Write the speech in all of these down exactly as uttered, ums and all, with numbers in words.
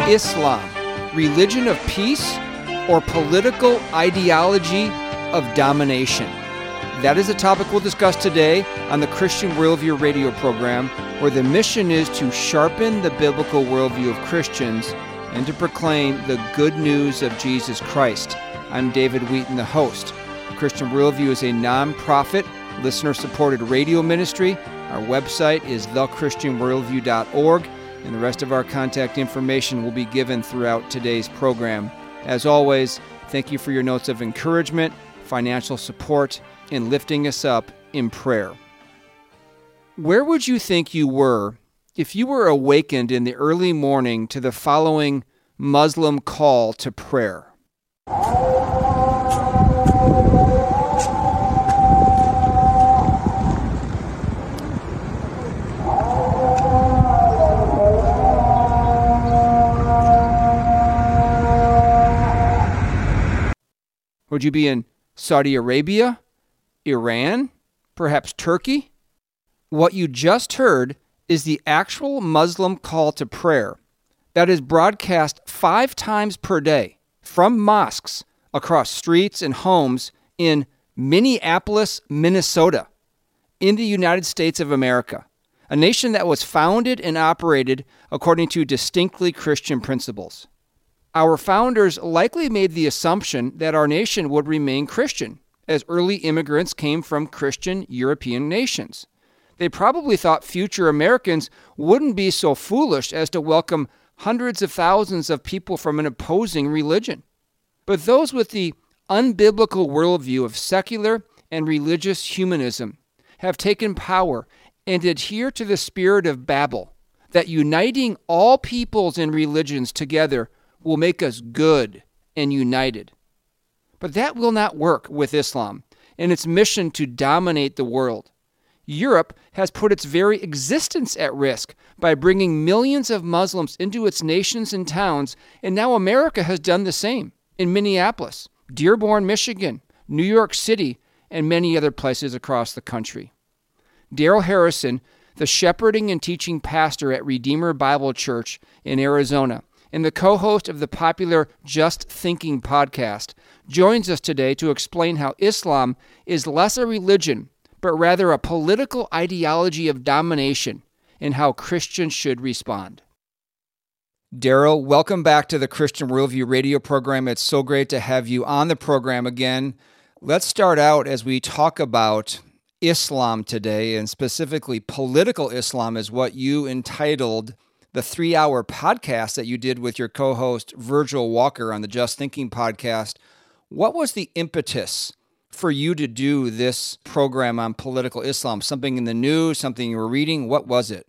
Islam, religion of peace or political ideology of domination? That is a topic we'll discuss today on the Christian Worldview radio program, where the mission is to sharpen the biblical worldview of Christians and to proclaim the good news of Jesus Christ. I'm David Wheaton, the host. Christian Worldview is a non-profit, listener-supported radio ministry. Our website is the christian worldview dot org, and the rest of our contact information will be given throughout today's program. As always, thank you for your notes of encouragement, financial support, and lifting us up in prayer. Where would you think you were if you were awakened in the early morning to the following Muslim call to prayer? Would you be in Saudi Arabia, Iran, perhaps Turkey? What you just heard is the actual Muslim call to prayer that is broadcast five times per day from mosques across streets and homes in Minneapolis, Minnesota, in the United States of America, a nation that was founded and operated according to distinctly Christian principles. Our founders likely made the assumption that our nation would remain Christian, as early immigrants came from Christian European nations. They probably thought future Americans wouldn't be so foolish as to welcome hundreds of thousands of people from an opposing religion. But those with the unbiblical worldview of secular and religious humanism have taken power and adhere to the spirit of Babel, that uniting all peoples and religions together will make us good and united. But that will not work with Islam and its mission to dominate the world. Europe has put its very existence at risk by bringing millions of Muslims into its nations and towns, and now America has done the same in Minneapolis, Dearborn, Michigan, New York City, and many other places across the country. Darrell Harrison, the shepherding and teaching pastor at Redeemer Bible Church in Arizona, and the co-host of the popular Just Thinking podcast, joins us today to explain how Islam is less a religion, but rather a political ideology of domination, and how Christians should respond. Darrell, welcome back to the Christian Worldview radio program. It's so great to have you on the program again. Let's start out as we talk about Islam today, and specifically political Islam is what you entitled the three-hour podcast that you did with your co-host Virgil Walker on the Just Thinking podcast. What was the impetus for you to do this program on political Islam? Something in the news, something you were reading? What was it?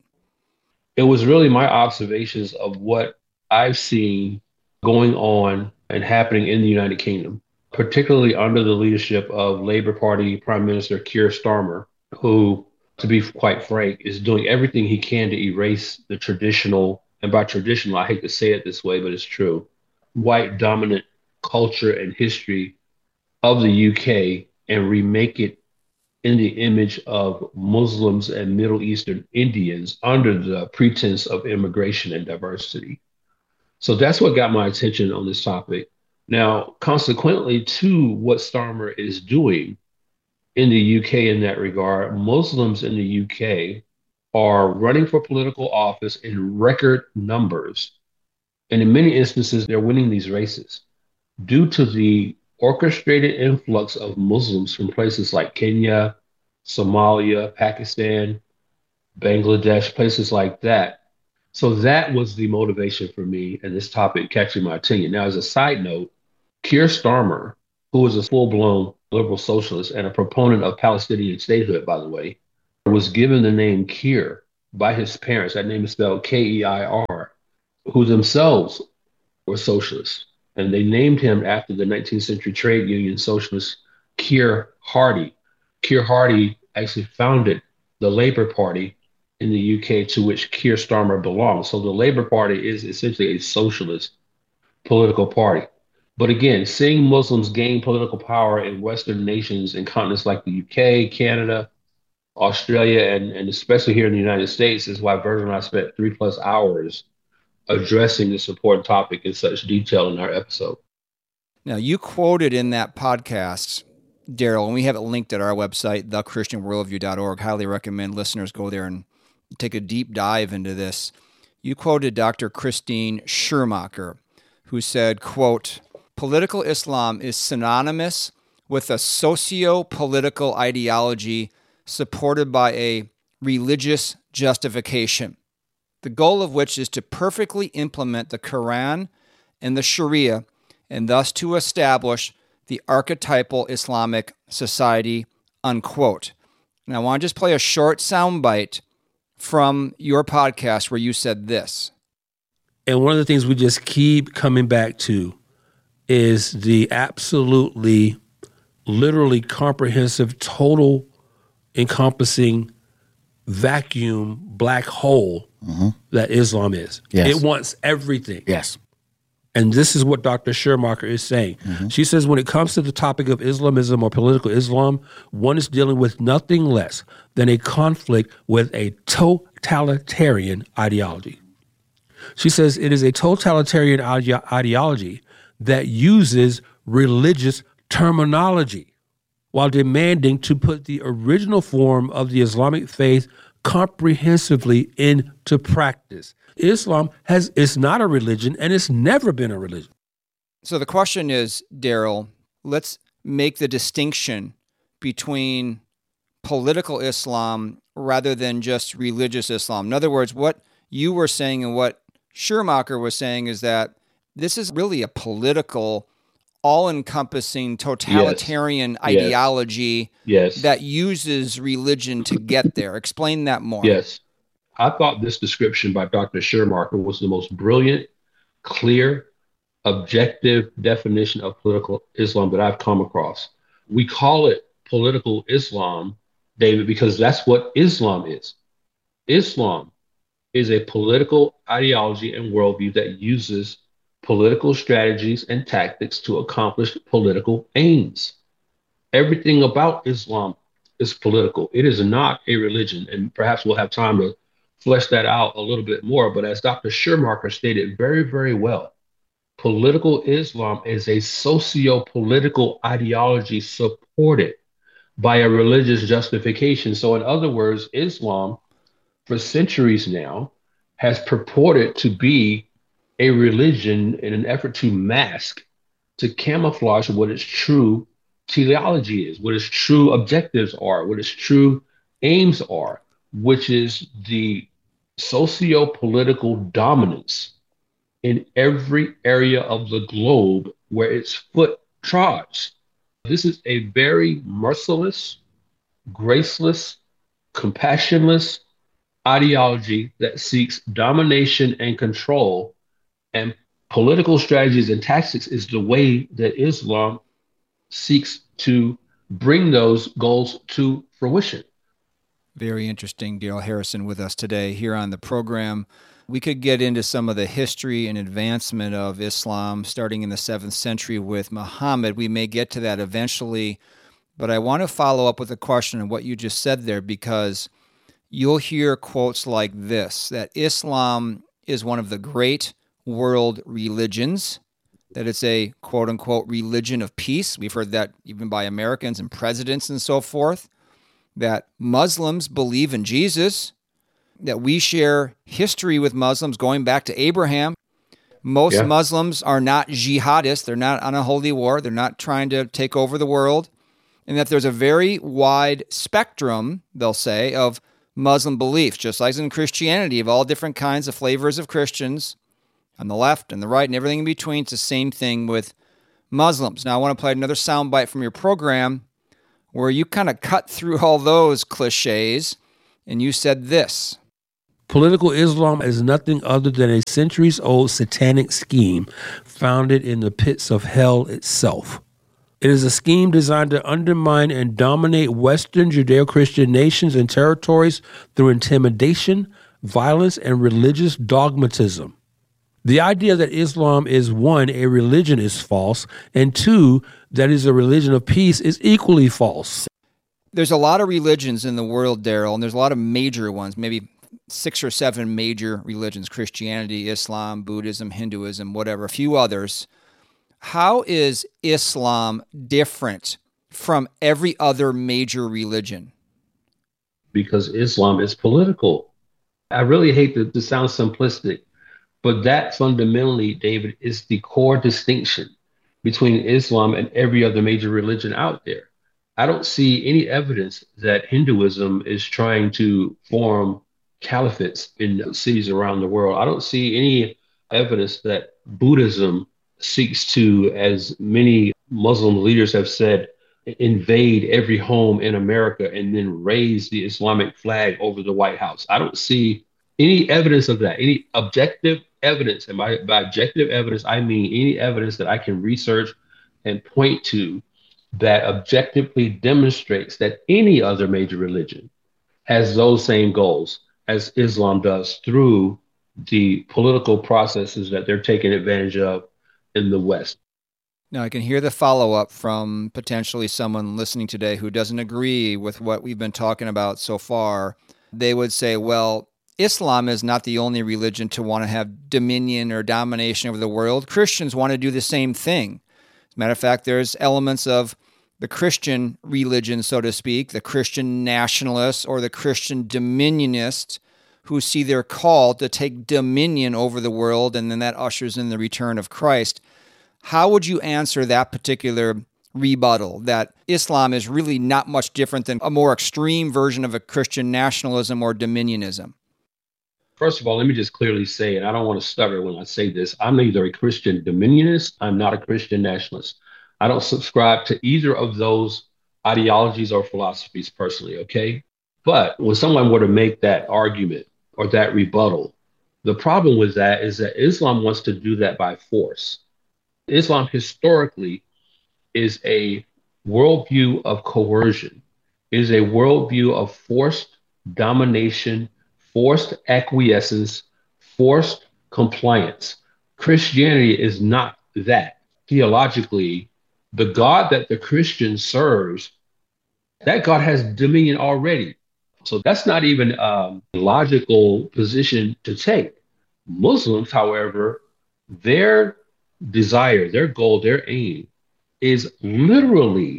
It was really my observations of what I've seen going on and happening in the United Kingdom, particularly under the leadership of Labour Party Prime Minister Keir Starmer, who, to be quite frank, is doing everything he can to erase the traditional, and by traditional, I hate to say it this way, but it's true, white dominant culture and history of the U K and remake it in the image of Muslims and Middle Eastern Indians under the pretense of immigration and diversity. So that's what got my attention on this topic. Now, consequently to what Starmer is doing in the U K in that regard, Muslims in the U K are running for political office in record numbers. And in many instances, they're winning these races due to the orchestrated influx of Muslims from places like Kenya, Somalia, Pakistan, Bangladesh, places like that. So that was the motivation for me and this topic catching my attention. Now, as a side note, Keir Starmer, who is a full-blown liberal socialist and a proponent of Palestinian statehood, by the way, was given the name Keir by his parents. That name is spelled K E I R, who themselves were socialists. And they named him after the nineteenth century trade union socialist Keir Hardie. Keir Hardie actually founded the Labour Party in the U K, to which Keir Starmer belongs. So the Labour Party is essentially a socialist political party. But again, seeing Muslims gain political power in Western nations and continents like the U K, Canada, Australia, and, and especially here in the United States is why Virgil and I spent three plus hours addressing this important topic in such detail in our episode. Now, you quoted in that podcast, Daryl, and we have it linked at our website, the christian worldview dot org. Highly recommend listeners go there and take a deep dive into this. You quoted Doctor Christine Schirmacher, who said, quote, "Political Islam is synonymous with a socio-political ideology supported by a religious justification, the goal of which is to perfectly implement the Quran and the Sharia, and thus to establish the archetypal Islamic society," unquote. Now, I want to just play a short soundbite from your podcast where you said this. And one of the things we just keep coming back to is the absolutely, literally comprehensive, total, encompassing vacuum black hole mm-hmm. that Islam is. Yes. It wants everything. Yes. And this is what Doctor Schirmacher is saying. Mm-hmm. She says when it comes to the topic of Islamism or political Islam, one is dealing with nothing less than a conflict with a totalitarian ideology. She says it is a totalitarian ide- ideology that uses religious terminology while demanding to put the original form of the Islamic faith comprehensively into practice. Islam has is not a religion, and it's never been a religion. So the question is, Daryl, let's make the distinction between political Islam rather than just religious Islam. In other words, what you were saying and what Schirmacher was saying is that this is really a political, all-encompassing, totalitarian yes. ideology yes. that uses religion to get there. Explain that more. Yes. I thought this description by Doctor Schirmacher was the most brilliant, clear, objective definition of political Islam that I've come across. We call it political Islam, David, because that's what Islam is. Islam is a political ideology and worldview that uses political strategies and tactics to accomplish political aims. Everything about Islam is political. It is not a religion, and perhaps we'll have time to flesh that out a little bit more. But as Doctor Schirmacher stated very, very well, political Islam is a socio-political ideology supported by a religious justification. So in other words, Islam, for centuries now, has purported to be a religion in an effort to mask, to camouflage what its true teleology is, what its true objectives are, what its true aims are, which is the socio-political dominance in every area of the globe where its foot trods. This is a very merciless, graceless, compassionless ideology that seeks domination and control, and political strategies and tactics is the way that Islam seeks to bring those goals to fruition. Very interesting. Daryl Harrison with us today here on the program. We could get into some of the history and advancement of Islam starting in the seventh century with Muhammad. We may get to that eventually, but I want to follow up with a question on what you just said there, because you'll hear quotes like this, that Islam is one of the great world religions, that it's a quote-unquote religion of peace. We've heard that even by Americans and presidents and so forth, that Muslims believe in Jesus, that we share history with Muslims going back to Abraham. Most yeah. Muslims are not jihadists. They're not on a holy war. They're not trying to take over the world. And that there's a very wide spectrum, they'll say, of Muslim beliefs, just like in Christianity, of all different kinds of flavors of Christians, on the left and the right and everything in between. It's the same thing with Muslims. Now, I want to play another soundbite from your program where you kind of cut through all those cliches, and you said this. Political Islam is nothing other than a centuries-old satanic scheme founded in the pits of hell itself. It is a scheme designed to undermine and dominate Western Judeo-Christian nations and territories through intimidation, violence, and religious dogmatism. The idea that Islam is, one, a religion is false, and two, that it is a religion of peace is equally false. There's a lot of religions in the world, Daryl, and there's a lot of major ones, maybe six or seven major religions, Christianity, Islam, Buddhism, Hinduism, whatever, a few others. How is Islam different from every other major religion? Because Islam is political. I really hate to, to sound simplistic, but that fundamentally, David, is the core distinction between Islam and every other major religion out there. I don't see any evidence that Hinduism is trying to form caliphates in cities around the world. I don't see any evidence that Buddhism seeks to, as many Muslim leaders have said, invade every home in America and then raise the Islamic flag over the White House. I don't see any evidence of that, any objective evidence. And by, by objective evidence, I mean any evidence that I can research and point to that objectively demonstrates that any other major religion has those same goals as Islam does through the political processes that they're taking advantage of in the West. Now, I can hear the follow-up from potentially someone listening today who doesn't agree with what we've been talking about so far. They would say, well, Islam is not the only religion to want to have dominion or domination over the world. Christians want to do the same thing. As a matter of fact, there's elements of the Christian religion, so to speak, the Christian nationalists or the Christian dominionists who see their call to take dominion over the world, and then that ushers in the return of Christ. How would you answer that particular rebuttal, that Islam is really not much different than a more extreme version of a Christian nationalism or dominionism? First of all, let me just clearly say, and I don't want to stutter when I say this, I'm neither a Christian dominionist, I'm not a Christian nationalist. I don't subscribe to either of those ideologies or philosophies personally, okay? But when someone were to make that argument or that rebuttal, the problem with that is that Islam wants to do that by force. Islam historically is a worldview of coercion, it is a worldview of forced domination, forced acquiescence, forced compliance. Christianity is not that. Theologically, the God that the Christian serves, that God has dominion already. So that's not even a logical position to take. Muslims, however, their desire, their goal, their aim is literally,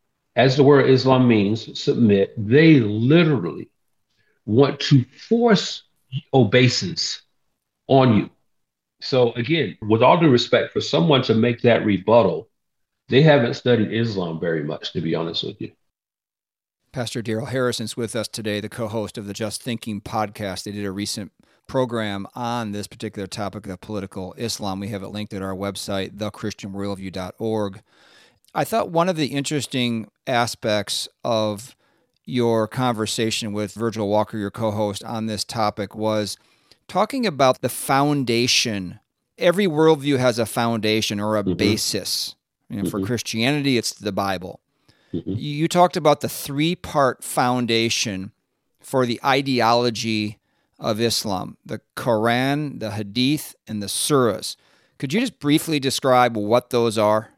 as the word Islam means, submit. They literally want to force obeisance on you. So again, with all due respect, for someone to make that rebuttal, they haven't studied Islam very much, to be honest with you. Pastor Darrell Harrison's with us today, the co-host of the Just Thinking podcast. They did a recent program on this particular topic of political Islam. We have it linked at our website, the christian worldview dot org. I thought one of the interesting aspects of your conversation with Virgil Walker, your co-host, on this topic was talking about the foundation. Every worldview has a foundation or a mm-hmm. basis. You know, mm-hmm. For Christianity, it's the Bible. Mm-hmm. You talked about the three-part foundation for the ideology of Islam, the Quran, the Hadith, and the Surahs. Could you just briefly describe what those are?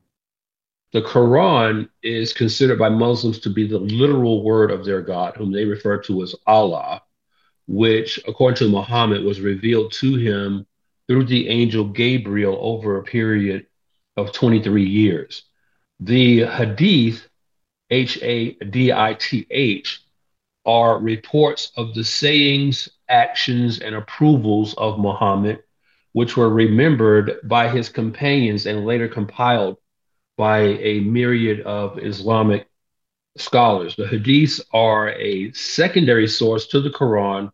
The Quran is considered by Muslims to be the literal word of their God, whom they refer to as Allah, which, according to Muhammad, was revealed to him through the angel Gabriel over a period of twenty-three years. The Hadith, H A D I T H, are reports of the sayings, actions, and approvals of Muhammad, which were remembered by his companions and later compiled by a myriad of Islamic scholars. The Hadiths are a secondary source to the Quran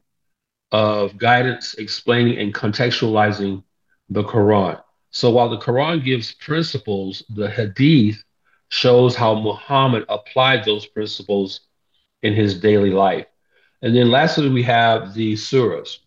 of guidance explaining and contextualizing the Quran. So while the Quran gives principles, the Hadith shows how Muhammad applied those principles in his daily life. And then lastly, we have the surahs.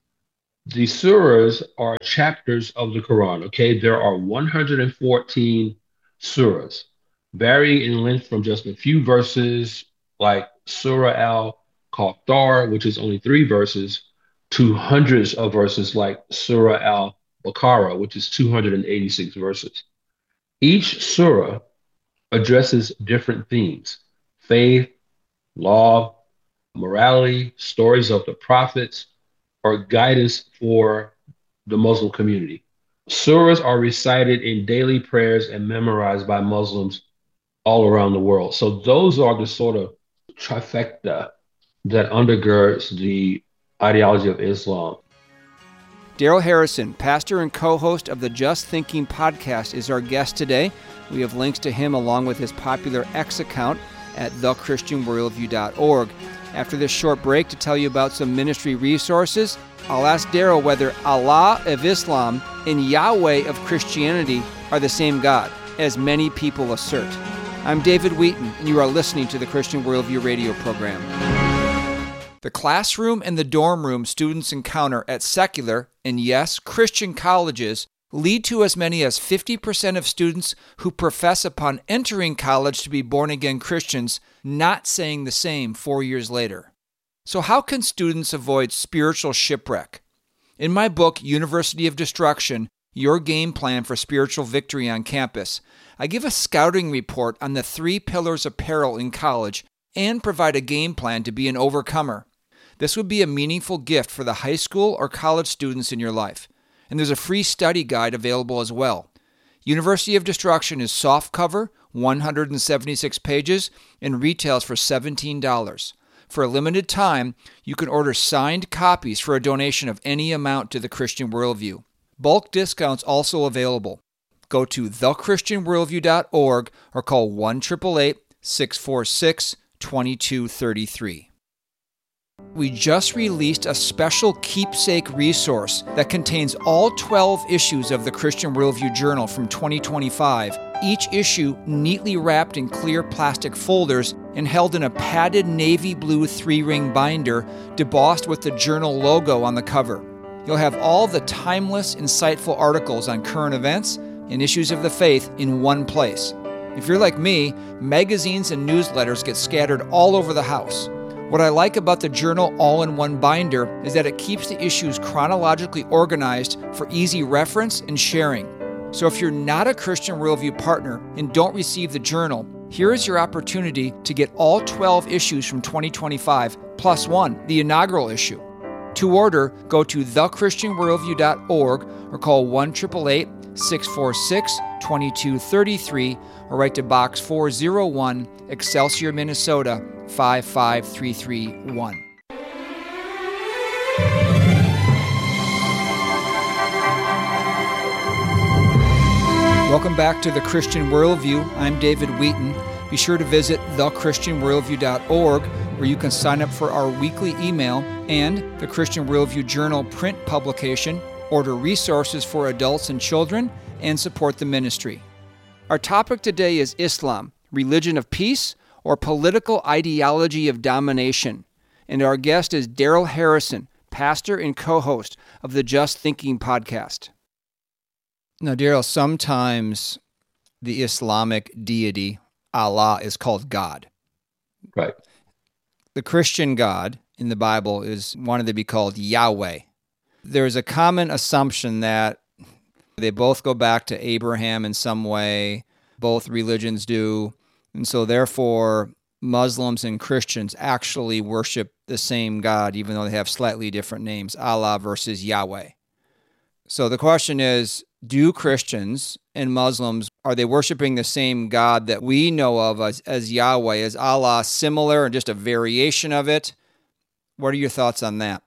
The surahs are chapters of the Quran, okay? There are one hundred fourteen surahs, varying in length from just a few verses, like Surah Al-Kawthar, which is only three verses, to hundreds of verses like Surah Al-Baqarah, which is two hundred eighty-six verses. Each surah addresses different themes: faith, law, morality, stories of the prophets, or guidance for the Muslim community. Surahs are recited in daily prayers and memorized by Muslims all around the world. So those are the sort of trifecta that undergirds the ideology of Islam. Darrell Harrison, pastor and co-host of the Just Thinking podcast, is our guest today. We have links to him along with his popular X account at the christian worldview dot org. After this short break to tell you about some ministry resources, I'll ask Darrell whether Allah of Islam and Yahweh of Christianity are the same God, as many people assert. I'm David Wheaton, and you are listening to the Christian Worldview radio program. The classroom and the dorm room students encounter at secular, and yes, Christian colleges lead to as many as fifty percent of students who profess upon entering college to be born-again Christians not saying the same four years later. So how can students avoid spiritual shipwreck? In my book, University of Destruction, Your Game Plan for Spiritual Victory on Campus, I give a scouting report on the three pillars of peril in college and provide a game plan to be an overcomer. This would be a meaningful gift for the high school or college students in your life. And there's a free study guide available as well. University of Destruction is softcover, one hundred seventy-six pages, and retails for seventeen dollars. For a limited time, you can order signed copies for a donation of any amount to the Christian Worldview. Bulk discounts also available. Go to the christian worldview dot org or call one eight eight eight, six four six, two two three three. We just released a special keepsake resource that contains all twelve issues of the Christian Worldview Journal from twenty twenty-five, each issue neatly wrapped in clear plastic folders and held in a padded navy blue three-ring binder debossed with the journal logo on the cover. You'll have all the timeless, insightful articles on current events and issues of the faith in one place. If you're like me, magazines and newsletters get scattered all over the house. What I like about the journal all-in-one binder is that it keeps the issues chronologically organized for easy reference and sharing. So if you're not a Christian Worldview partner and don't receive the journal, here is your opportunity to get all twelve issues from twenty twenty-five, plus one, the inaugural issue. To order, go to the christian worldview dot org or call one eight eight eight, six four six, two two three three or write to Box four oh one, Excelsior, Minnesota, five five three three one. Welcome back to the Christian Worldview. I'm David Wheaton. Be sure to visit the christian worldview dot org where you can sign up for our weekly email and the Christian Worldview Journal print publication, order resources for adults and children, and support the ministry. Our topic today is Islam, religion of peace, or political ideology of domination. And our guest is Darrell Harrison, pastor and co-host of the Just Thinking podcast. Now, Darrell, sometimes the Islamic deity, Allah, is called God. Right. The Christian God in the Bible is wanted to be called Yahweh. There's a common assumption that they both go back to Abraham in some way. Both religions do. And so therefore, Muslims and Christians actually worship the same God, even though they have slightly different names, Allah versus Yahweh. So the question is, do Christians and Muslims, are they worshiping the same God that we know of as, as Yahweh? Is Allah similar or just a variation of it? What are your thoughts on that?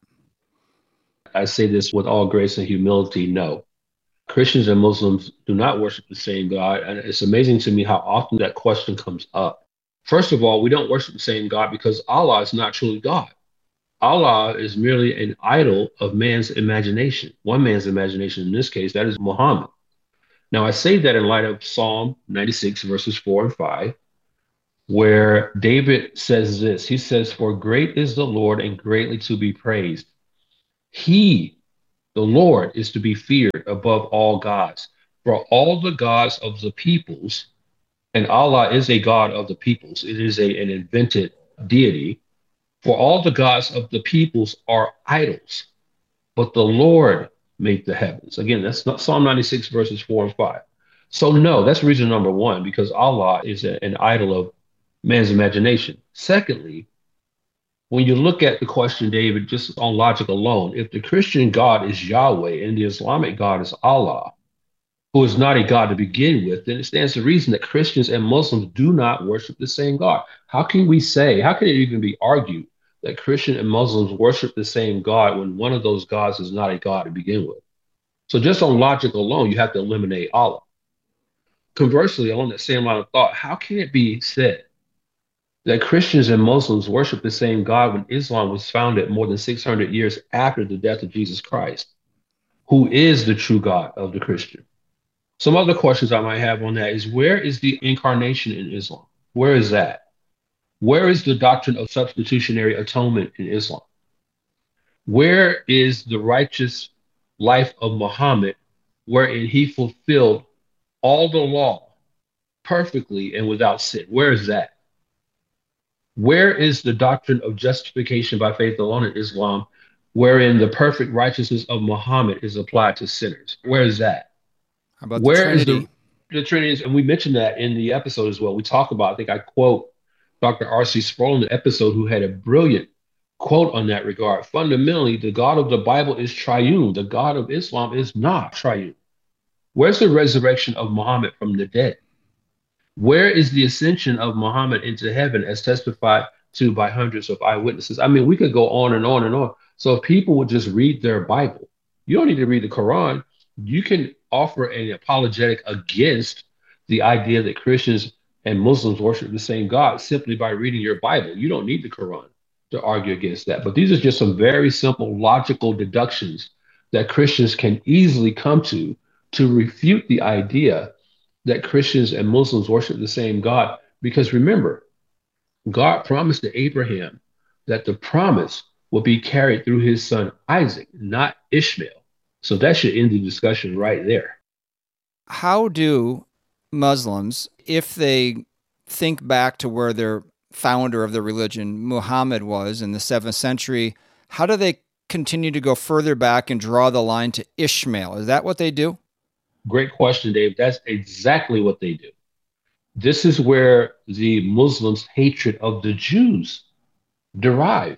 I say this with all grace and humility, no. Christians and Muslims do not worship the same God, and it's amazing to me how often that question comes up. First of all, we don't worship the same God because Allah is not truly God. Allah is merely an idol of man's imagination, one man's imagination in this case, that is Muhammad. Now, I say that in light of Psalm ninety-six, verses four and five, where David says this. He says, "For great is the Lord and greatly to be praised. He, the Lord, is to be feared above all gods. For all the gods of the peoples," and Allah is a God of the peoples, it is a, an invented deity, "for all the gods of the peoples are idols, but the Lord made the heavens." Again, that's not Psalm ninety-six, verses four and five. So no, that's reason number one, because Allah is a, an idol of man's imagination. Secondly, When you look at the question, David, just on logic alone, if the Christian God is Yahweh and the Islamic God is Allah, who is not a God to begin with, then it stands to reason that Christians and Muslims do not worship the same God. How can we say, how can it even be argued that Christian and Muslims worship the same God when one of those gods is not a God to begin with? So just on logic alone, you have to eliminate Allah. Conversely, along that same line of thought, how can it be said that Christians and Muslims worship the same God when Islam was founded more than six hundred years after the death of Jesus Christ, who is the true God of the Christian? Some other questions I might have on that is, where is the incarnation in Islam? Where is that? Where is the doctrine of substitutionary atonement in Islam? Where is the righteous life of Muhammad, wherein he fulfilled all the law perfectly and without sin? Where is that? Where is the doctrine of justification by faith alone in Islam, wherein the perfect righteousness of Muhammad is applied to sinners? Where is that? How about Where the is Trinity? the, the Trinity? And we mentioned that in the episode as well. We talk about, I think I quote Doctor R C Sproul in the episode, who had a brilliant quote on that regard. Fundamentally, the God of the Bible is triune. The God of Islam is not triune. Where's the resurrection of Muhammad from the dead? Where is the ascension of Muhammad into heaven as testified to by hundreds of eyewitnesses? I mean, we could go on and on and on. So if people would just read their Bible, you don't need to read the Quran. You can offer an apologetic against the idea that Christians and Muslims worship the same God simply by reading your Bible. You don't need the Quran to argue against that. But these are just some very simple logical deductions that Christians can easily come to to refute the idea that Christians and Muslims worship the same God. Because remember, God promised to Abraham that the promise will be carried through his son Isaac, not Ishmael. So that should end the discussion right there. How do Muslims, if they think back to where their founder of the religion, Muhammad, was in the seventh century, how do they continue to go further back and draw the line to Ishmael? Is that what they do? Great question, Dave. That's exactly what they do. This is where the Muslims' hatred of the Jews derive.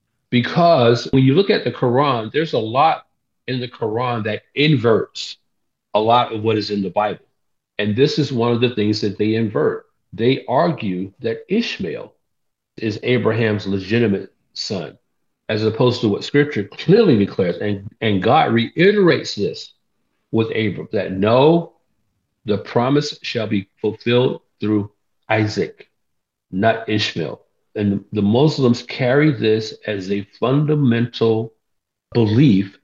Because when you look at the Quran, there's a lot in the Quran that inverts a lot of what is in the Bible. And this is one of the things that they invert. They argue that Ishmael is Abraham's legitimate son, as opposed to what Scripture clearly declares. And, and God reiterates this with Abram, that no, the promise shall be fulfilled through Isaac, not Ishmael. And the Muslims carry this as a fundamental belief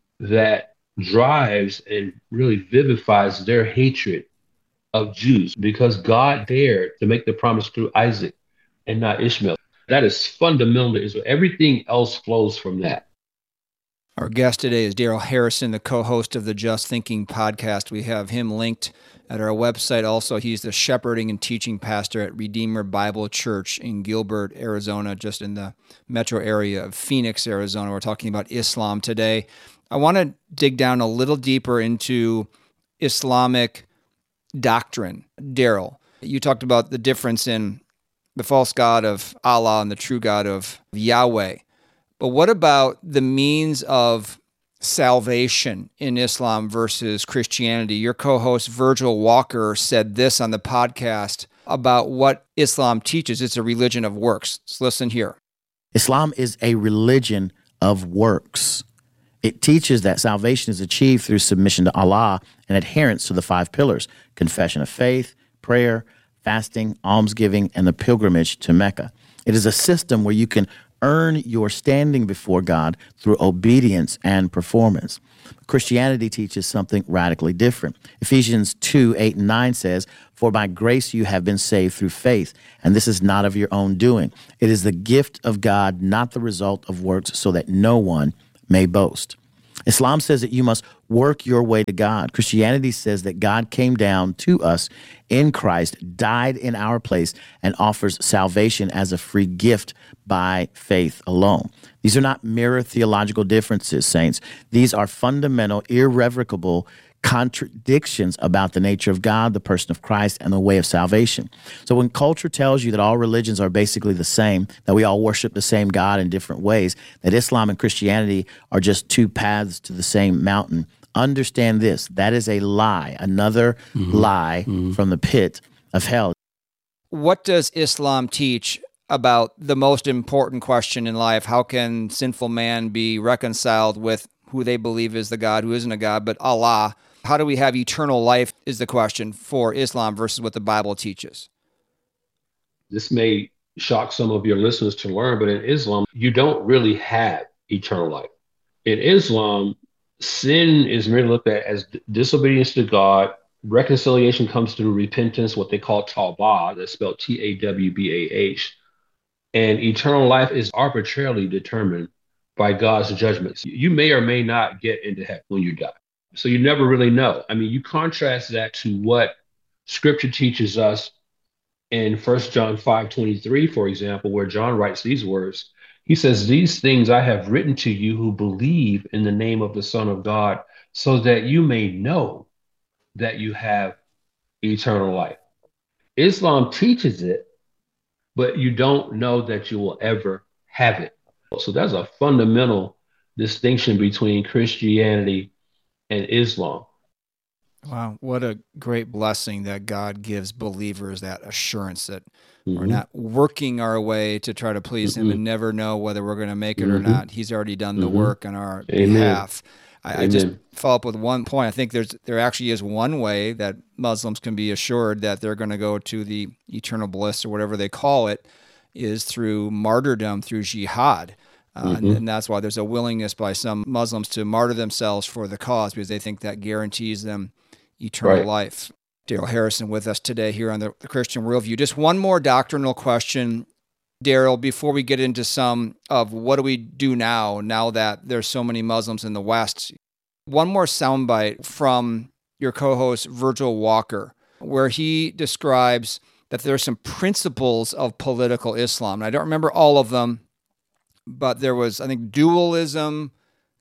that drives and really vivifies their hatred of Jews, because God dared to make the promise through Isaac and not Ishmael. That is fundamental to Israel. Everything else flows from that. Our guest today is Darrell Harrison, the co-host of the Just Thinking podcast. We have him linked at our website. Also, he's the shepherding and teaching pastor at Redeemer Bible Church in Gilbert, Arizona, just in the metro area of Phoenix, Arizona. We're talking about Islam today. I want to dig down a little deeper into Islamic doctrine. Darrell, you talked about the difference in the false god of Allah and the true God of Yahweh. But what about the means of salvation in Islam versus Christianity? Your co-host Virgil Walker said this on the podcast about what Islam teaches. It's a religion of works. So listen here. Islam is a religion of works. It teaches that salvation is achieved through submission to Allah and adherence to the five pillars: confession of faith, prayer, fasting, almsgiving, and the pilgrimage to Mecca. It is a system where you can earn your standing before God through obedience and performance. Christianity teaches something radically different. Ephesians two, eight, and nine says, "For by grace you have been saved through faith, and this is not of your own doing. It is the gift of God, not the result of works, so that no one may boast." Islam says that you must work your way to God. Christianity says that God came down to us in Christ, died in our place, and offers salvation as a free gift by faith alone. These are not mere theological differences, saints. These are fundamental, irrevocable contradictions about the nature of God, the person of Christ, and the way of salvation. So when culture tells you that all religions are basically the same, that we all worship the same God in different ways, that Islam and Christianity are just two paths to the same mountain, understand this: that is a lie, another mm-hmm. lie mm-hmm. from the pit of hell. What does Islam teach about the most important question in life? How can sinful man be reconciled with who they believe is the God, who isn't a God, but Allah? How do we have eternal life is the question for Islam versus what the Bible teaches. This may shock some of your listeners to learn, but in Islam, you don't really have eternal life. In Islam, sin is merely looked at as disobedience to God. Reconciliation comes through repentance, what they call tawbah, that's spelled T A W B A H. And eternal life is arbitrarily determined by God's judgments. You may or may not get into heaven when you die. So you never really know. I mean, you contrast that to what Scripture teaches us in First John five twenty-three, for example, where John writes these words. He says, "These things I have written to you who believe in the name of the Son of God, so that you may know that you have eternal life." Islam teaches it, but you don't know that you will ever have it. So there's a fundamental distinction between Christianity and Islam. Wow, what a great blessing that God gives believers, that assurance that mm-hmm. we're not working our way to try to please mm-hmm. him and never know whether we're going to make it mm-hmm. or not. He's already done the mm-hmm. work on our Amen. behalf. I, I just follow up with one point. I think there's there actually is one way that Muslims can be assured that they're going to go to the eternal bliss or whatever they call it, is through martyrdom, through jihad. Uh, mm-hmm. and, and that's why there's a willingness by some Muslims to martyr themselves for the cause, because they think that guarantees them eternal right. life. Daryl Harrison with us today here on the, the Christian Worldview. Just one more doctrinal question, Daryl, before we get into some of what do we do now, now that there's so many Muslims in the West. One more soundbite from your co-host, Virgil Walker, where he describes that there are some principles of political Islam. And I don't remember all of them, but there was, I think, dualism,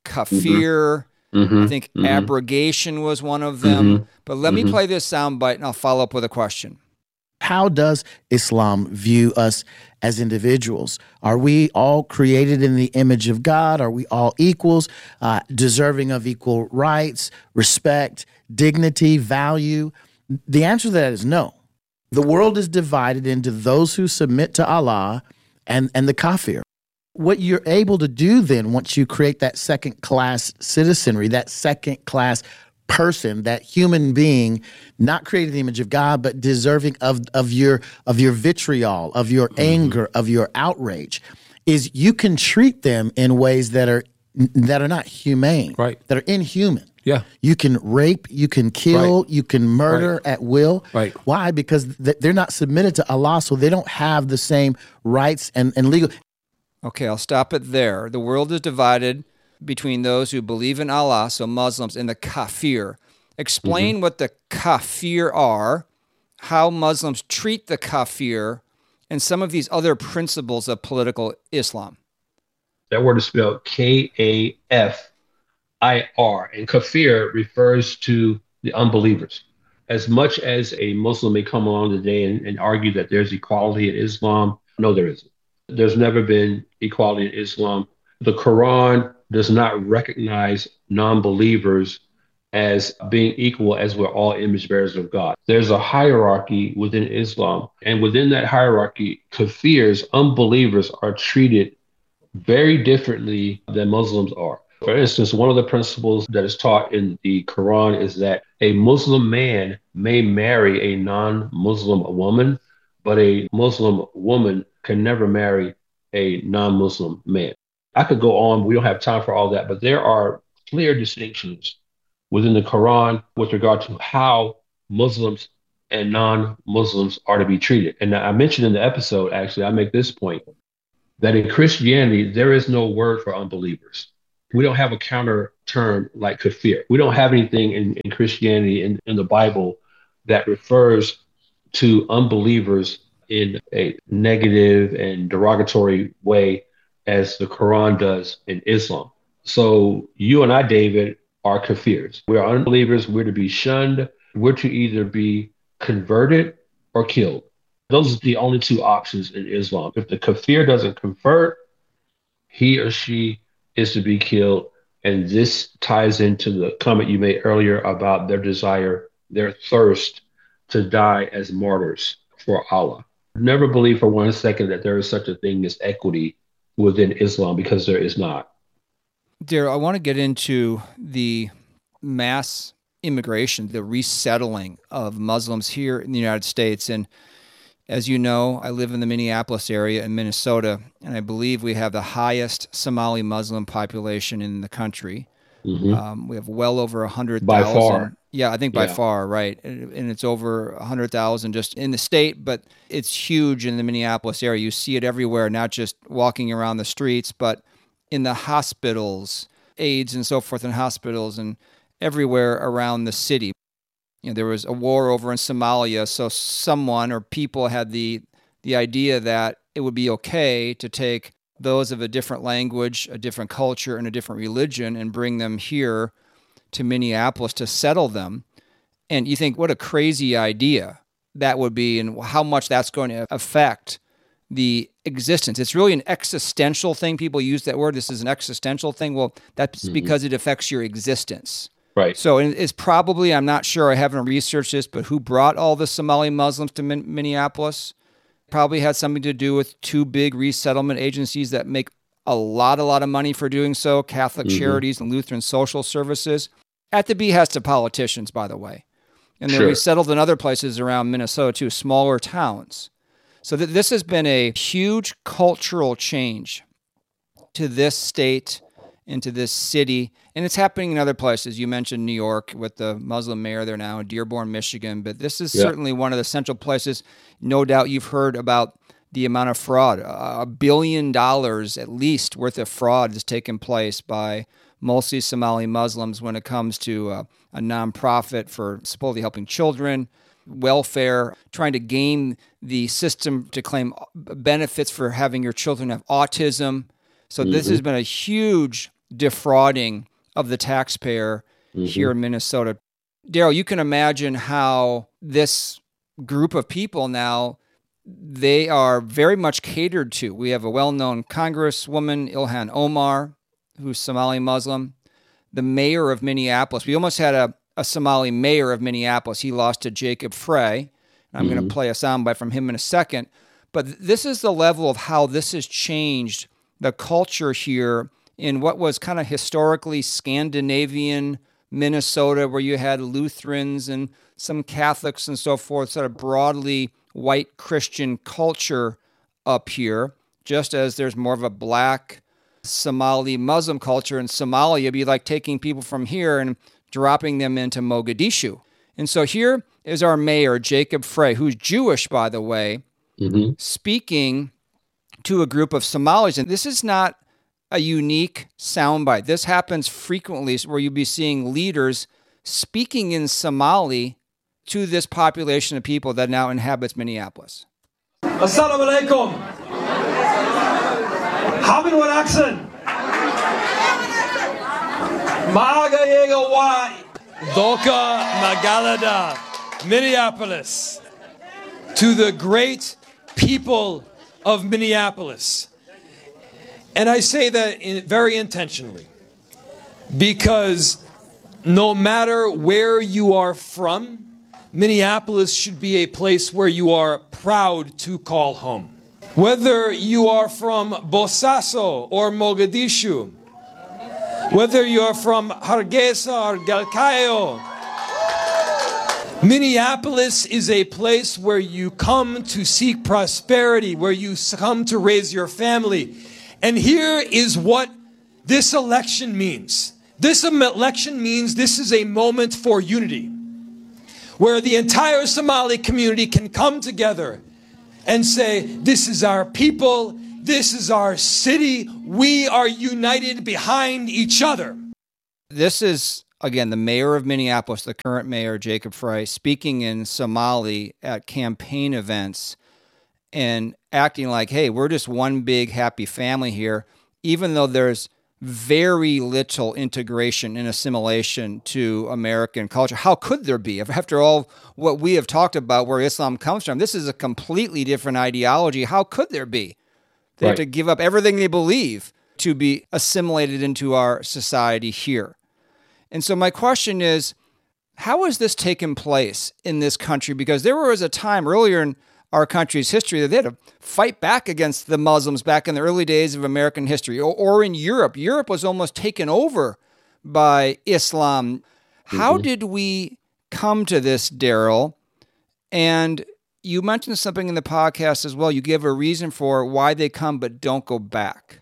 kafir, mm-hmm. I think mm-hmm. abrogation was one of them. Mm-hmm. But let mm-hmm. me play this soundbite and I'll follow up with a question. How does Islam view us as individuals? Are we all created in the image of God? Are we all equals, uh, deserving of equal rights, respect, dignity, value? The answer to that is no. The world is divided into those who submit to Allah and, and the kafir. What you're able to do then, once you create that second-class citizenry, that second-class person, that human being, not created in the image of God, but deserving of, of your of your vitriol, of your mm-hmm. anger, of your outrage, is you can treat them in ways that are that are not humane, right. that are inhuman. Yeah. You can rape, you can kill, right. you can murder right. at will. Right. Why? Because th- they're not submitted to Allah, so they don't have the same rights and, and legal. Okay, I'll stop it there. The world is divided between those who believe in Allah, so Muslims, and the kafir. Explain mm-hmm. what the kafir are, how Muslims treat the kafir, and some of these other principles of political Islam. That word is spelled K A F I R, and kafir refers to the unbelievers. As much as a Muslim may come along today and, and argue that there's equality in Islam, no, there isn't. There's never been equality in Islam. The Quran does not recognize non-believers as being equal, as we're all image bearers of God. There's a hierarchy within Islam, and within that hierarchy, kafirs, unbelievers, are treated very differently than Muslims are. For instance, one of the principles that is taught in the Quran is that a Muslim man may marry a non-Muslim woman, but a Muslim woman can never marry a non-Muslim man. I could go on. We don't have time for all that, but there are clear distinctions within the Quran with regard to how Muslims and non-Muslims are to be treated. And I mentioned in the episode, actually, I make this point, that in Christianity, there is no word for unbelievers. We don't have a counter term like kafir. We don't have anything in, in Christianity in, in the Bible that refers to unbelievers in a negative and derogatory way as the Quran does in Islam. So you and I, David, are kafirs. We are unbelievers. We're to be shunned. We're to either be converted or killed. Those are the only two options in Islam. If the kafir doesn't convert, he or she is to be killed. And this ties into the comment you made earlier about their desire, their thirst to die as martyrs for Allah. Never believe for one second that there is such a thing as equity within Islam, because there is not. Daryl, I want to get into the mass immigration, the resettling of Muslims here in the United States. And as you know, I live in the Minneapolis area in Minnesota, and I believe we have the highest Somali Muslim population in the country. Mm-hmm. Um, we have well over one hundred thousand. By far. Yeah, I think by yeah. far, right. And it's over one hundred thousand just in the state, but it's huge in the Minneapolis area. You see it everywhere, not just walking around the streets, but in the hospitals, aides and so forth in hospitals and everywhere around the city. You know, there was a war over in Somalia, so someone or people had the the idea that it would be okay to take those of a different language, a different culture, and a different religion and bring them here to Minneapolis to settle them. And you think, what a crazy idea that would be, and how much that's going to affect the existence. It's really an existential thing. People use that word. This is an existential thing. Well, that's mm-hmm. because it affects your existence. Right. So it's probably, I'm not sure, I haven't researched this, but who brought all the Somali Muslims to Min- Minneapolis? Probably had something to do with two big resettlement agencies that make a lot, a lot of money for doing so, Catholic mm-hmm. Charities and Lutheran Social Services, at the behest of politicians, by the way. And they're sure. resettled in other places around Minnesota, too, smaller towns. So th- this has been a huge cultural change to this state, into this city, and it's happening in other places. You mentioned New York with the Muslim mayor there now, Dearborn, Michigan, but this is yeah. certainly one of the central places. No doubt you've heard about the amount of fraud. A billion dollars at least worth of fraud has taken place by mostly Somali Muslims when it comes to a, a nonprofit for supposedly helping children, welfare, trying to game the system to claim benefits for having your children have autism. So mm-hmm. this has been a huge defrauding of the taxpayer mm-hmm. here in Minnesota. Daryl, you can imagine how this group of people now, they are very much catered to. We have a well-known Congresswoman, Ilhan Omar, who's Somali Muslim, the mayor of Minneapolis. We almost had a, a Somali mayor of Minneapolis. He lost to Jacob Frey. I'm mm-hmm. going to play a soundbite from him in a second. But this is the level of how this has changed the culture here in what was kind of historically Scandinavian Minnesota, where you had Lutherans and some Catholics and so forth, sort of broadly white Christian culture up here, just as there's more of a black Somali Muslim culture in Somalia. It'd be like taking people from here and dropping them into Mogadishu. And so here is our mayor, Jacob Frey, who's Jewish, by the way, mm-hmm. speaking to a group of Somalis. And this is not a unique soundbite. This happens frequently where you'll be seeing leaders speaking in Somali to this population of people that now inhabits Minneapolis. Assalamu alaikum. Haben wanaagsan. Magayega wa Doka Magalada, Minneapolis. To the great people of Minneapolis. And I say that in, very intentionally, because no matter where you are from, Minneapolis should be a place where you are proud to call home. Whether you are from Bosaso or Mogadishu, whether you are from Hargeisa or Galkayo, Minneapolis is a place where you come to seek prosperity, where you come to raise your family. And here is what this election means. This election means this is a moment for unity, where the entire Somali community can come together and say, this is our people, this is our city, we are united behind each other. This is, again, the mayor of Minneapolis, the current mayor, Jacob Frey, speaking in Somali at campaign events and acting like, hey, we're just one big happy family here, even though there's very little integration and assimilation to American culture. How could there be? After all what we have talked about where Islam comes from, this is a completely different ideology. How could there be? They Right. have to give up everything they believe to be assimilated into our society here. And so my question is, how has this taken place in this country? Because there was a time earlier in our country's history that they had to fight back against the Muslims back in the early days of American history, or, or in Europe. Europe was almost taken over by Islam. Mm-hmm. How did we come to this, Daryl? And you mentioned something in the podcast as well. You give a reason for why they come but don't go back.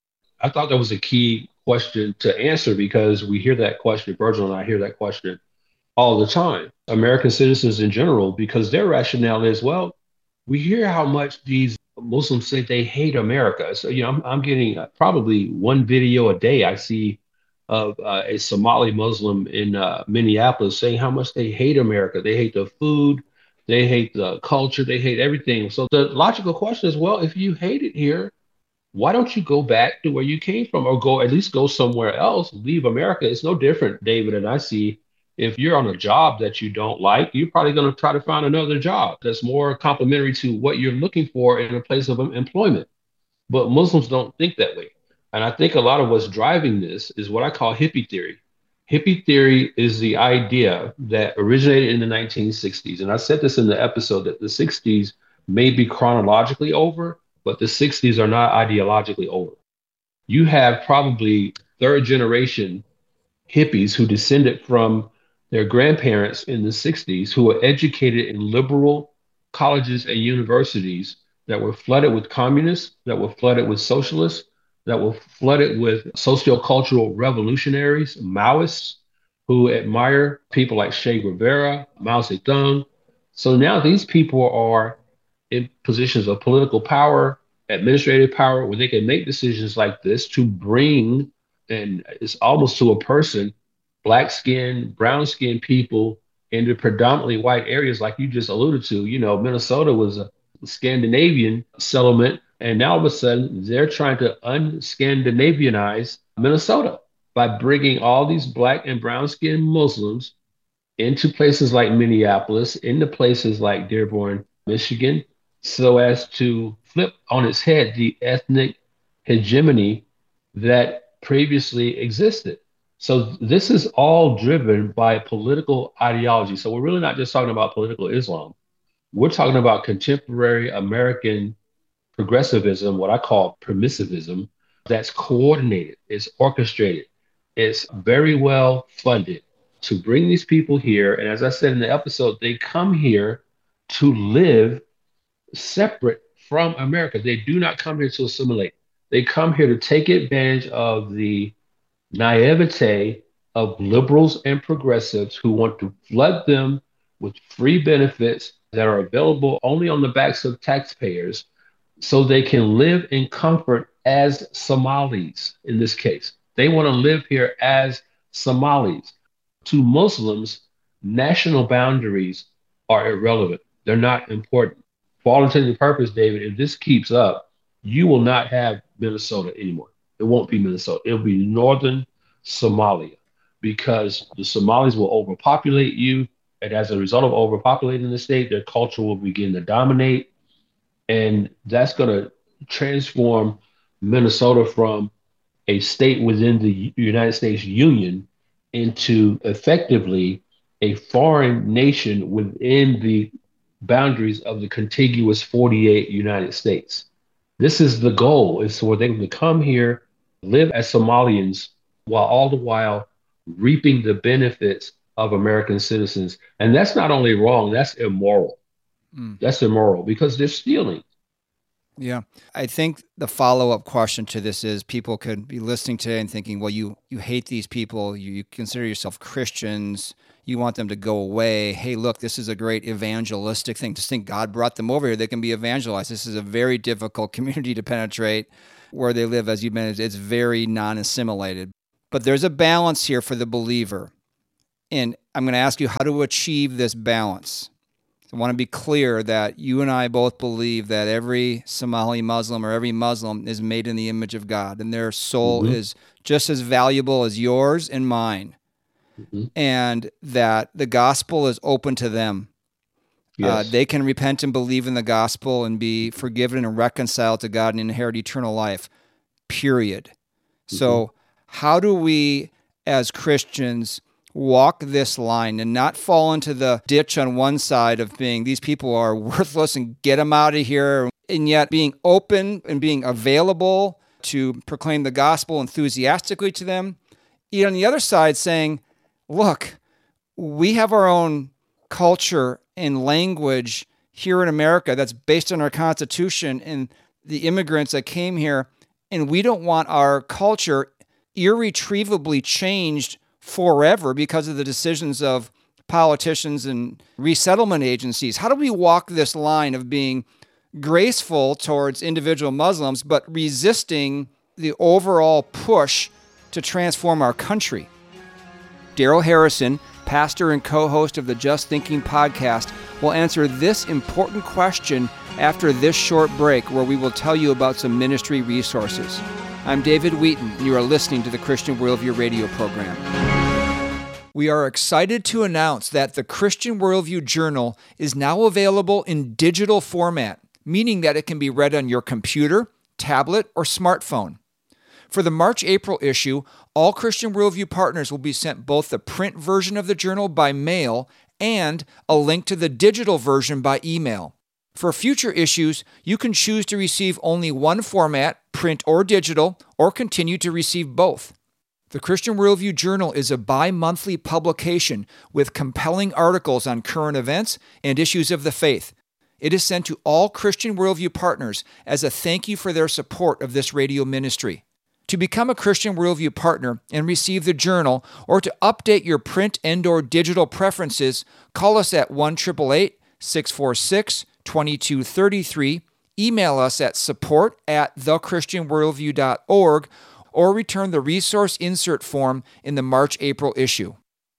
I thought that was a key question to answer because we hear that question, Virgil and I hear that question all the time. American citizens in general, because their rationale is, well, we hear how much these Muslims say they hate America. So, you know, I'm, I'm getting probably one video a day I see of uh, a Somali Muslim in uh, Minneapolis saying how much they hate America. They hate the food, they hate the culture, they hate everything. So the logical question is, well, if you hate it here, why don't you go back to where you came from, or go at least go somewhere else, leave America? It's no different, David, and I see. If you're on a job that you don't like, you're probably going to try to find another job that's more complementary to what you're looking for in a place of employment. But Muslims don't think that way. And I think a lot of what's driving this is what I call hippie theory. Hippie theory is the idea that originated in the nineteen sixties. And I said this in the episode that the sixties may be chronologically over, but the sixties are not ideologically over. You have probably third generation hippies who descended from their grandparents in the sixties who were educated in liberal colleges and universities that were flooded with communists, that were flooded with socialists, that were flooded with sociocultural revolutionaries, Maoists, who admire people like Che Guevara, Mao Zedong. So now these people are in positions of political power, administrative power, where they can make decisions like this to bring, and it's almost to a person, black skin, brown skin people into predominantly white areas, like you just alluded to. You know, Minnesota was a Scandinavian settlement, and now all of a sudden they're trying to un-Scandinavianize Minnesota by bringing all these black and brown skinned Muslims into places like Minneapolis, into places like Dearborn, Michigan, so as to flip on its head the ethnic hegemony that previously existed. So this is all driven by political ideology. So we're really not just talking about political Islam. We're talking about contemporary American progressivism, what I call permissivism, that's coordinated, it's orchestrated, it's very well funded to bring these people here. And as I said in the episode, they come here to live separate from America. They do not come here to assimilate. They come here to take advantage of the naivete of liberals and progressives who want to flood them with free benefits that are available only on the backs of taxpayers so they can live in comfort as Somalis in this case. They want to live here as Somalis. To Muslims, national boundaries are irrelevant. They're not important. For all intents and purposes, David, if this keeps up, you will not have Minnesota anymore. It won't be Minnesota. It'll be northern Somalia because the Somalis will overpopulate you. And as a result of overpopulating the state, their culture will begin to dominate. And that's going to transform Minnesota from a state within the United States Union into effectively a foreign nation within the boundaries of the contiguous forty-eight United States. This is the goal, is for them to come here, live as Somalians, while all the while reaping the benefits of American citizens. And that's not only wrong, that's immoral. Mm. That's immoral because they're stealing. Yeah. I think the follow-up question to this is people could be listening today and thinking, well, you you hate these people. You, you consider yourself Christians. You want them to go away. Hey, look, this is a great evangelistic thing. Just think God brought them over here. They can be evangelized. This is a very difficult community to penetrate where they live. As you've mentioned, it's very non-assimilated. But there's a balance here for the believer. And I'm going to ask you how to achieve this balance. I want to be clear that you and I both believe that every Somali Muslim or every Muslim is made in the image of God, and their soul mm-hmm. is just as valuable as yours and mine, mm-hmm. and that the gospel is open to them. Yes. Uh, they can repent and believe in the gospel and be forgiven and reconciled to God and inherit eternal life, period. Mm-hmm. So how do we, as Christians, walk this line and not fall into the ditch on one side of being, these people are worthless and get them out of here, and yet being open and being available to proclaim the gospel enthusiastically to them? Yet on the other side saying, look, we have our own culture and language here in America that's based on our Constitution and the immigrants that came here, and we don't want our culture irretrievably changed forever because of the decisions of politicians and resettlement agencies. How do we walk this line of being graceful towards individual Muslims, but resisting the overall push to transform our country? Darrell Harrison, pastor and co-host of the Just Thinking podcast, will answer this important question after this short break, where we will tell you about some ministry resources. I'm David Wheaton, and you are listening to the Christian Worldview radio program. We are excited to announce that the Christian Worldview Journal is now available in digital format, meaning that it can be read on your computer, tablet, or smartphone. For the March-April issue, all Christian Worldview partners will be sent both the print version of the journal by mail and a link to the digital version by email. For future issues, you can choose to receive only one format, print or digital, or continue to receive both. The Christian Worldview Journal is a bi-monthly publication with compelling articles on current events and issues of the faith. It is sent to all Christian Worldview partners as a thank you for their support of this radio ministry. To become a Christian Worldview partner and receive the journal, or to update your print and or digital preferences, call us at one eight eight eight, six four six, two two three three, email us at support at the christian worldview dot org, or return the resource insert form in the March-April issue.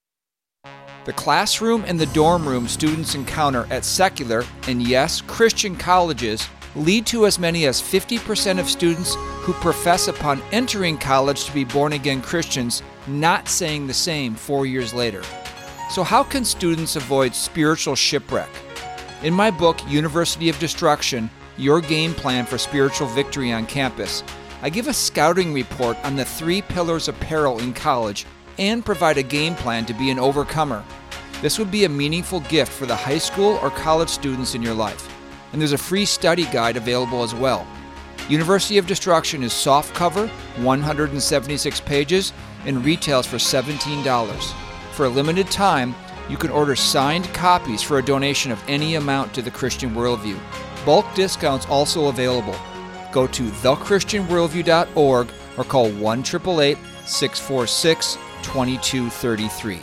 The classroom and the dorm room students encounter at secular, and yes, Christian colleges lead to as many as fifty percent of students who profess upon entering college to be born-again Christians not saying the same four years later. So how can students avoid spiritual shipwreck? In my book, University of Destruction, Your Game Plan for Spiritual Victory on Campus, I give a scouting report on the three pillars of peril in college and provide a game plan to be an overcomer. This would be a meaningful gift for the high school or college students in your life. And there's a free study guide available as well. University of Destruction is softcover, one hundred seventy-six pages, and retails for seventeen dollars. For a limited time, you can order signed copies for a donation of any amount to the Christian Worldview. Bulk discounts also available. Go to the christian worldview dot org or call one eight eight eight, six four six, two two three three.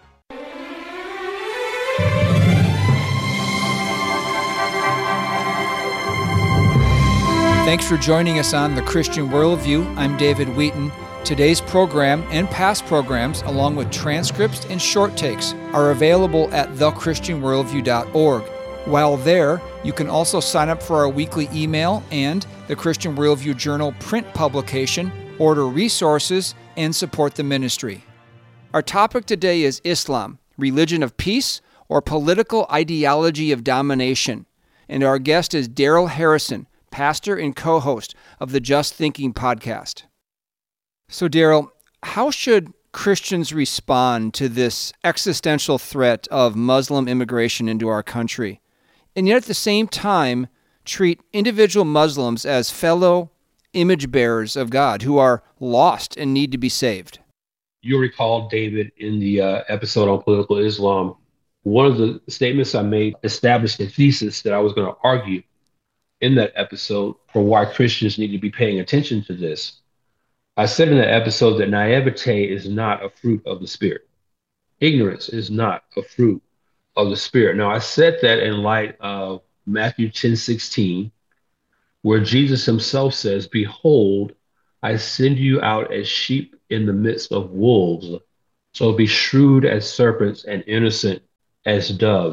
Thanks for joining us on The Christian Worldview. I'm David Wheaton. Today's program and past programs, along with transcripts and short takes, are available at the christian worldview dot org. While there, you can also sign up for our weekly email and the Christian Worldview Journal print publication, order resources, and support the ministry. Our topic today is Islam, religion of peace or political ideology of domination. And our guest is Darrell Harrison, pastor and co-host of the Just Thinking podcast. So, Darrell, how should Christians respond to this existential threat of Muslim immigration into our country, and yet at the same time treat individual Muslims as fellow image bearers of God who are lost and need to be saved? You'll recall, David, in the uh, episode on political Islam, one of the statements I made established the thesis that I was going to argue in that episode for why Christians need to be paying attention to this. I said in that episode that naivete is not a fruit of the Spirit. Ignorance is not a fruit of the Spirit. Now, I said that in light of Matthew ten sixteen, where Jesus himself says, "Behold, I send you out as sheep in the midst of wolves. So be shrewd as serpents and innocent as doves."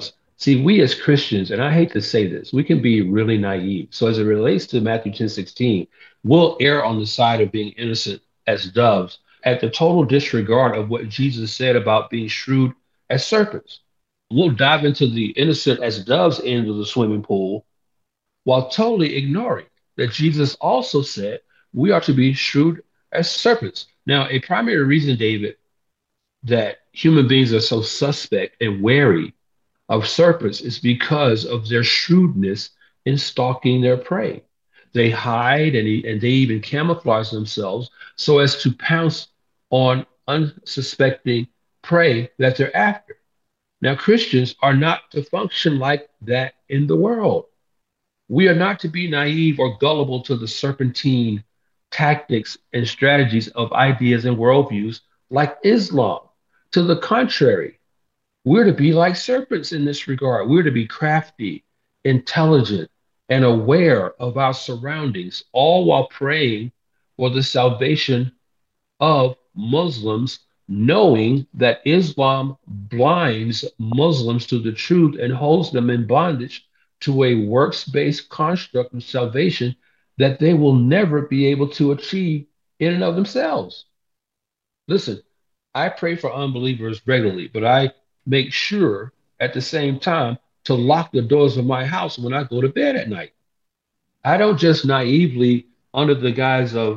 See, we as Christians, and I hate to say this, we can be really naive. So as it relates to Matthew ten sixteen, we'll err on the side of being innocent as doves at the total disregard of what Jesus said about being shrewd as serpents. We'll dive into the innocent as doves end of the swimming pool while totally ignoring that Jesus also said we are to be shrewd as serpents. Now, a primary reason, David, that human beings are so suspect and wary of serpents is because of their shrewdness in stalking their prey. They hide and, and they even camouflage themselves so as to pounce on unsuspecting prey that they're after. Now, Christians are not to function like that in the world. We are not to be naive or gullible to the serpentine tactics and strategies of ideas and worldviews like Islam. To the contrary, we're to be like serpents in this regard. We're to be crafty, intelligent, and aware of our surroundings, all while praying for the salvation of Muslims, knowing that Islam blinds Muslims to the truth and holds them in bondage to a works-based construct of salvation that they will never be able to achieve in and of themselves. Listen, I pray for unbelievers regularly, but I make sure at the same time to lock the doors of my house when I go to bed at night. I don't just naively, under the guise of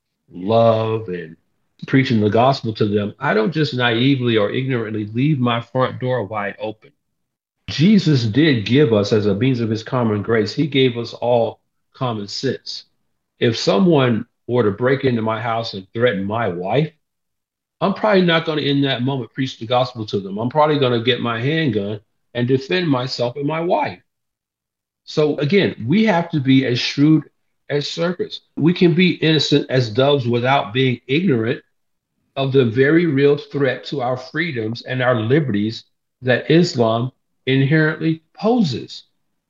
love and preaching the gospel to them, I don't just naively or ignorantly leave my front door wide open. Jesus did give us, as a means of his common grace, he gave us all common sense. If someone were to break into my house and threaten my wife, I'm probably not going to, in that moment, preach the gospel to them. I'm probably going to get my handgun and defend myself and my wife. So again, we have to be as shrewd as serpents. We can be innocent as doves without being ignorant of the very real threat to our freedoms and our liberties that Islam inherently poses.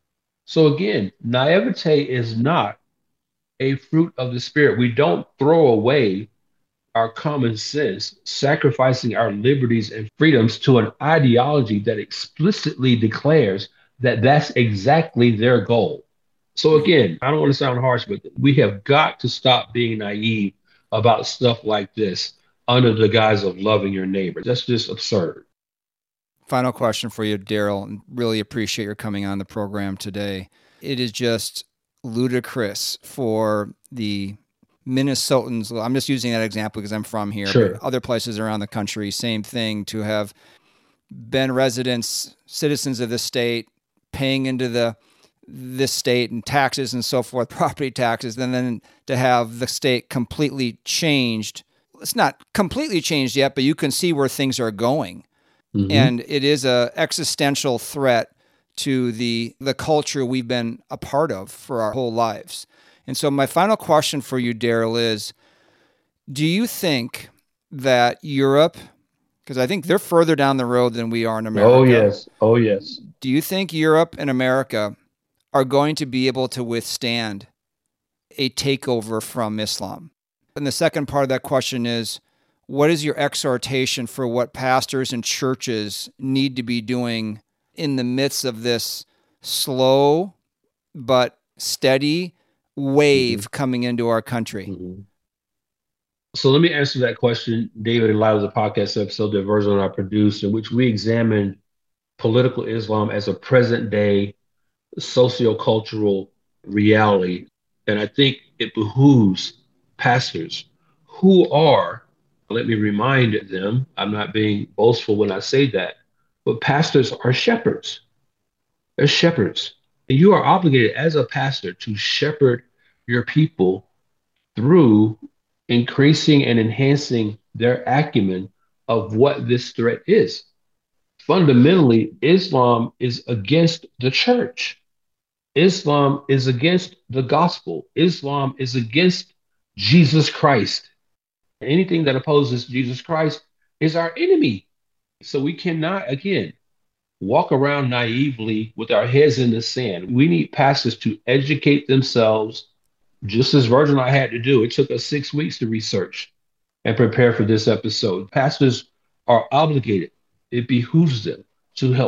So again, naivete is not a fruit of the spirit. We don't throw away our common sense, sacrificing our liberties and freedoms to an ideology that explicitly declares that that's exactly their goal. So again, I don't want to sound harsh, but we have got to stop being naive about stuff like this under the guise of loving your neighbor. That's just absurd. Final question for you, Daryl. Really appreciate your coming on the program today. It is just ludicrous for the Minnesotans, I'm just using that example because I'm from here, sure. But other places around the country, same thing, to have been residents, citizens of the state, paying into the this state and taxes and so forth, property taxes, and then to have the state completely changed. It's not completely changed yet, but you can see where things are going. Mm-hmm. And it is an existential threat to the the culture we've been a part of for our whole lives. And so my final question for you, Daryl, is, do you think that Europe, because I think they're further down the road than we are in America. Oh, yes. Oh, yes. Do you think Europe and America are going to be able to withstand a takeover from Islam? And the second part of that question is, what is your exhortation for what pastors and churches need to be doing in the midst of this slow but steady wave mm-hmm. coming into our country? Mm-hmm. So let me answer that question, David, in light of the podcast episode that Virgil and I produced, in which we examined political Islam as a present-day sociocultural reality. And I think it behooves pastors who are, let me remind them, I'm not being boastful when I say that, but pastors are shepherds. They're shepherds. And you are obligated as a pastor to shepherd your people through increasing and enhancing their acumen of what this threat is. Fundamentally, Islam is against the church. Islam is against the gospel. Islam is against Jesus Christ. Anything that opposes Jesus Christ is our enemy. So we cannot, again, walk around naively with our heads in the sand. We need pastors to educate themselves, just as Virgil and I had to do. It took us six weeks to research and prepare for this episode. Pastors are obligated. It behooves them to help